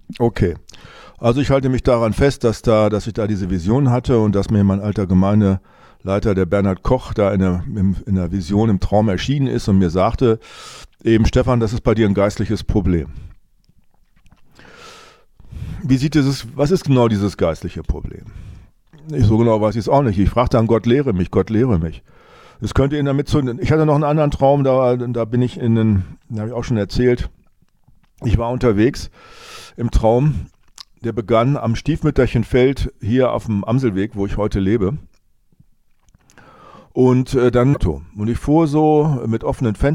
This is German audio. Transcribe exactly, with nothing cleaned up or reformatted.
Okay. Also ich halte mich daran fest, dass da, dass ich da diese Vision hatte und dass mir mein alter Gemeindeleiter, der Bernhard Koch, da in der, in der Vision im Traum erschienen ist und mir sagte, eben Stefan, das ist bei dir ein geistliches Problem. Wie sieht dieses, was ist genau dieses geistliche Problem? Ich so genau weiß ich es auch nicht. Ich fragte dann, Gott lehre mich, Gott lehre mich. Es könnte ihn damit zu, ich hatte noch einen anderen Traum, da, da bin ich in den, da habe ich auch schon erzählt, ich war unterwegs im Traum, der begann am Stiefmütterchenfeld hier auf dem Amselweg, wo ich heute lebe. Und äh, dann, und ich fuhr so mit offenen Fenstern